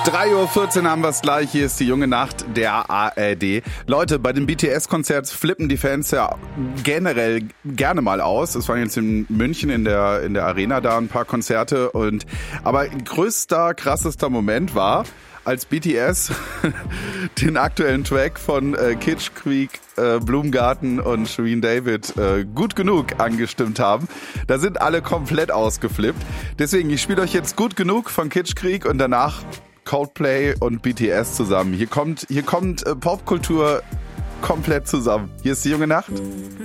3:14 Uhr haben wir es gleich. Hier ist die junge Nacht der ARD. Leute, bei den BTS-Konzerts flippen die Fans ja generell gerne mal aus. Es waren jetzt in München in der Arena da ein paar Konzerte. Aber größter, krassester Moment war, als BTS den aktuellen Track von Kitsch Creek, Blumengarten und Shirin David gut genug angestimmt haben. Da sind alle komplett ausgeflippt. Deswegen, ich spiele euch jetzt gut genug von Kitsch Creek und danach Coldplay und BTS zusammen. Hier kommt Popkultur komplett zusammen. Hier ist die junge Nacht.